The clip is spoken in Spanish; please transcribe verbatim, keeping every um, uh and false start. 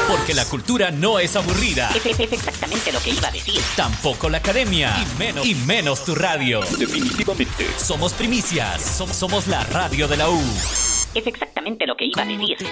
Porque la cultura no es aburrida. Es, es, es exactamente lo que iba a decir. Tampoco la academia. Y menos, y menos tu radio. Definitivamente. Somos primicias. Som- somos la radio de la U. Es exactamente lo que iba a decir.